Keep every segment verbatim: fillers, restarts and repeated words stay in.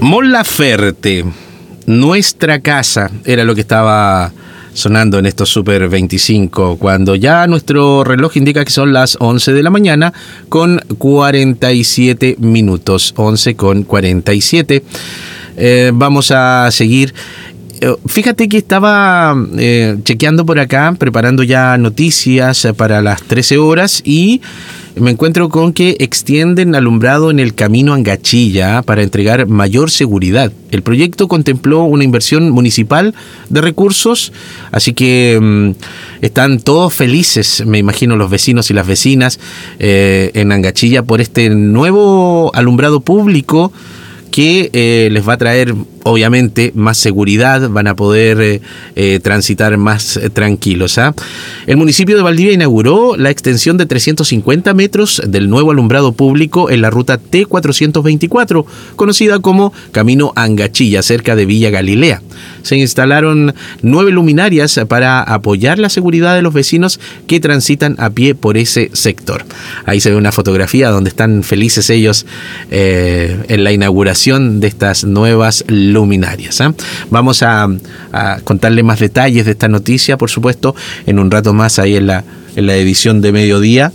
Mon Laferte, nuestra casa, era lo que estaba sonando en estos Super veinticinco, cuando ya nuestro reloj indica que son las once de la mañana con cuarenta y siete minutos, once con cuarenta y siete. Eh, vamos a seguir. Fíjate que estaba eh, chequeando por acá, preparando ya noticias para las trece horas, y me encuentro con que extienden alumbrado en el camino Angachilla para entregar mayor seguridad. El proyecto contempló una inversión municipal de recursos, así que mmm, están todos felices, me imagino, los vecinos y las vecinas eh, en Angachilla por este nuevo alumbrado público que eh, les va a traer, obviamente, más seguridad, van a poder eh, eh, transitar más eh, tranquilos. ¿eh? El municipio de Valdivia inauguró la extensión de trescientos cincuenta metros del nuevo alumbrado público en la ruta T cuatrocientos veinticuatro, conocida como Camino Angachilla, cerca de Villa Galilea. Se instalaron nueve luminarias para apoyar la seguridad de los vecinos que transitan a pie por ese sector. Ahí se ve una fotografía donde están felices ellos eh, en la inauguración de estas nuevas luminarias. ¿eh? Vamos a, a contarle más detalles de esta noticia, por supuesto, en un rato más ahí en la, en la edición de mediodía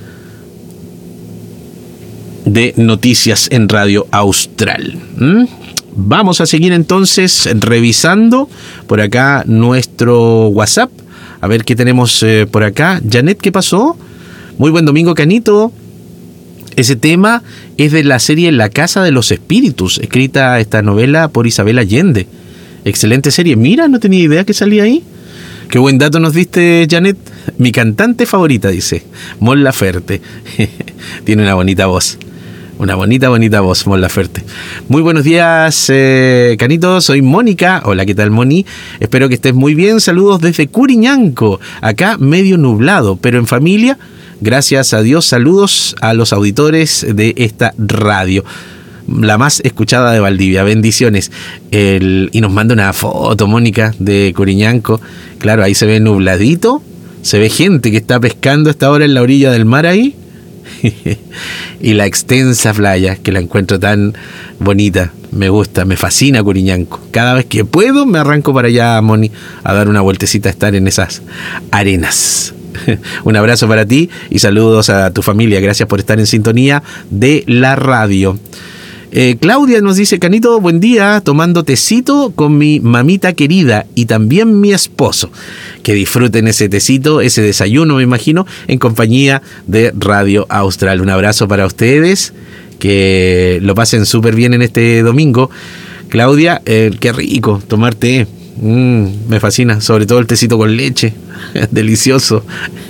de Noticias en Radio Austral. ¿Mm? Vamos a seguir entonces revisando por acá nuestro WhatsApp, a ver qué tenemos eh, por acá. Janet, ¿qué pasó? Muy buen domingo, Canito. Ese tema es de la serie La Casa de los Espíritus, escrita esta novela por Isabel Allende. Excelente serie. Mira, no tenía idea que salía ahí. Qué buen dato nos diste, Janet. Mi cantante favorita, dice Mon Laferte. Tiene una bonita voz. Una bonita, bonita voz, Mon Laferte. Muy buenos días, eh, Canito. Soy Mónica. Hola, ¿qué tal, Moni? Espero que estés muy bien. Saludos desde Curiñanco. Acá medio nublado, pero en familia. Gracias a Dios, saludos a los auditores de esta radio, la más escuchada de Valdivia. Bendiciones. El, y nos manda una foto, Mónica, de Curiñanco. Claro, ahí se ve nubladito, se ve gente que está pescando a esta hora en la orilla del mar ahí. Y la extensa playa, que la encuentro tan bonita. Me gusta, me fascina Curiñanco. Cada vez que puedo me arranco para allá, Moni, a dar una vueltecita, a estar en esas arenas. Un abrazo para ti y saludos a tu familia. Gracias por estar en sintonía de la radio. Eh, Claudia nos dice: Canito, buen día, tomando tecito con mi mamita querida y también mi esposo. Que disfruten ese tecito, ese desayuno, me imagino, en compañía de Radio Austral. Un abrazo para ustedes, que lo pasen súper bien en este domingo. Claudia, eh, qué rico tomar té. Mm, me fascina, sobre todo el tecito con leche. Delicioso.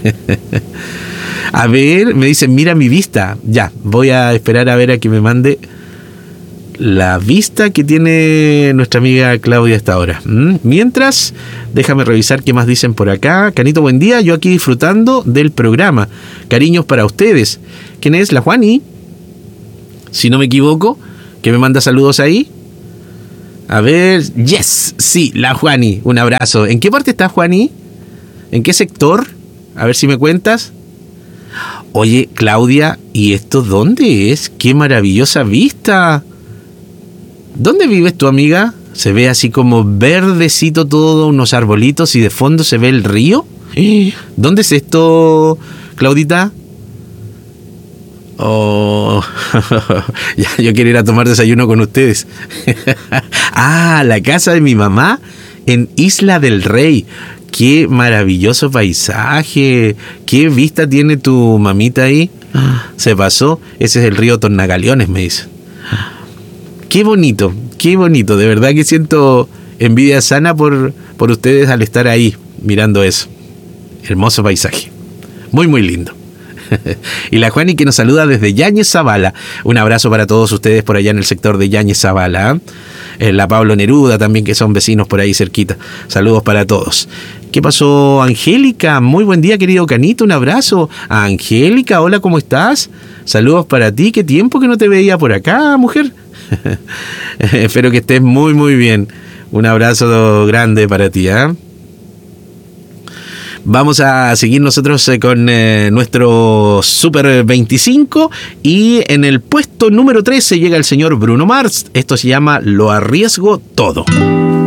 A ver, me dicen, mira mi vista. Ya, voy a esperar a ver a que me mande la vista que tiene nuestra amiga Claudia hasta ahora. ¿Mm? Mientras, déjame revisar qué más dicen por acá. Canito, buen día, yo aquí disfrutando del programa. Cariños para ustedes. ¿Quién es? La Juani, si no me equivoco, que me manda saludos ahí. A ver, yes, sí, la Juani, un abrazo. ¿En qué parte está Juani? ¿En qué sector? A ver si me cuentas. Oye, Claudia, ¿y esto dónde es? ¡Qué maravillosa vista! ¿Dónde vives tu amiga? Se ve así como verdecito todo, unos arbolitos, y de fondo se ve el río. ¿Dónde es esto, Claudita? Oh, ya, yo quiero ir a tomar desayuno con ustedes. Ah, la casa de mi mamá en Isla del Rey. Qué maravilloso paisaje. Qué vista tiene tu mamita ahí. Se pasó. Ese es el río Tornagaliones, me dice. Qué bonito, qué bonito. De verdad que siento envidia sana por, por ustedes al estar ahí mirando eso. Hermoso paisaje. Muy, muy lindo. Y la Juani, que nos saluda desde Yáñez Zavala. Un abrazo para todos ustedes por allá en el sector de Yáñez Zavala. ¿eh? La Pablo Neruda también, que son vecinos por ahí cerquita. Saludos para todos. ¿Qué pasó, Angélica? Muy buen día, querido Canito. Un abrazo. Angélica, hola, ¿cómo estás? Saludos para ti. Qué tiempo que no te veía por acá, mujer. Espero que estés muy, muy bien. Un abrazo grande para ti, ¿eh? Vamos a seguir nosotros eh, con eh, nuestro Super veinticinco y en el puesto número trece llega el señor Bruno Mars. Esto se llama Lo arriesgo todo.